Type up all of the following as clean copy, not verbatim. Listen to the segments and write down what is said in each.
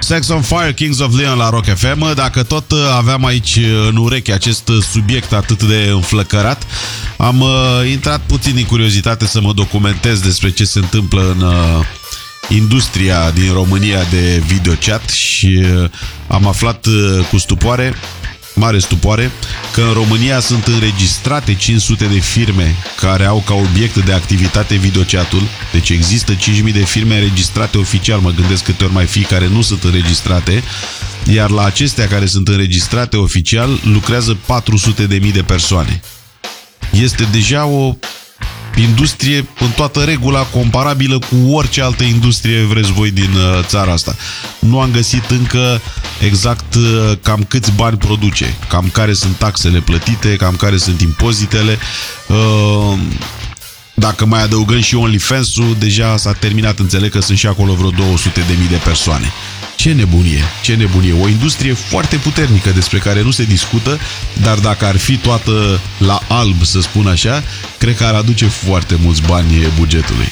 Sex on Fire, Kings of Leon la Rock FM. Dacă tot aveam aici în ureche acest subiect atât de înflăcărat, am intrat puțin din curiozitate să mă documentez despre ce se întâmplă în industria din România de videochat și am aflat cu stupoare, mare stupoare, că în România sunt înregistrate 500 de firme care au ca obiect de activitate videochatul. Deci există 5.000 de firme înregistrate oficial. Mă gândesc câte ori mai fi care nu sunt înregistrate. Iar la acestea care sunt înregistrate oficial lucrează 400.000 de persoane. Este deja o industrie în toată regula, comparabilă cu orice altă industrie vreți voi din țara asta. Nu am găsit încă exact cam câți bani produce, cam care sunt taxele plătite, cam care sunt impozitele. Dacă mai adăugăm și OnlyFans-ul, deja s-a terminat, înțeleg că sunt și acolo vreo 200.000 de persoane. Ce nebunie, ce nebunie. O industrie foarte puternică despre care nu se discută, dar dacă ar fi toată la alb, să spun așa, cred că ar aduce foarte mulți bani bugetului.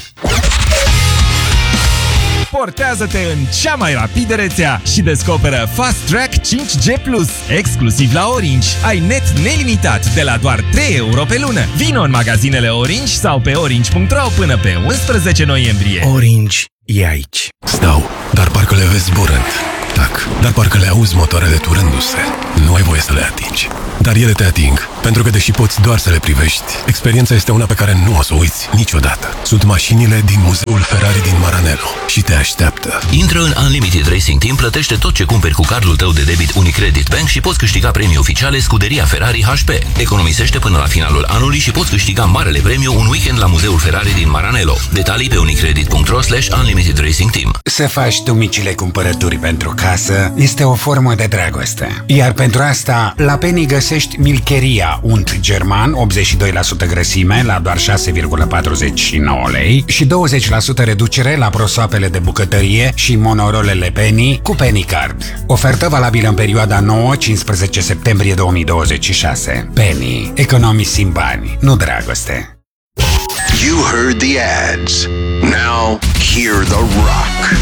Portează-te în cea mai rapidă rețea și descoperă Fast Track 5G+, exclusiv la Orange. Ai net nelimitat de la doar 3 euro pe lună. Vino în magazinele Orange sau pe orange.ro până pe 11 noiembrie. Orange e aici. Stau, dar parcă le vezi zburând. Tac, dar parcă le auzi motoarele turându-se. Nu ai voie să le atingi. Dar ele te ating, pentru că deși poți doar să le privești, experiența este una pe care nu o să o uiți niciodată. Sunt mașinile din Muzeul Ferrari din Maranello și te așteaptă. Intră în Unlimited Racing Team, plătește tot ce cumperi cu cardul tău de debit Unicredit Bank și poți câștiga premii oficiale Scuderia Ferrari HP. Economisește până la finalul anului și poți câștiga marele premiu un weekend la Muzeul Ferrari din Maranello. Detalii pe unicredit.ro/Unlimited Racing Team. Să faci tu micile cumpărături pentru casă este o formă de dragoste. Iar pentru asta, la Penny găsești Milcheria, unt german, 82% grăsime, la doar 6,49 lei și 20% reducere la prosoapele de bucătărie și monorolele Penny cu Penny Card. Ofertă valabilă în perioada 9-15 septembrie 2026. Penny. Economisim bani, nu dragoste. You heard the ads. Now hear the rock.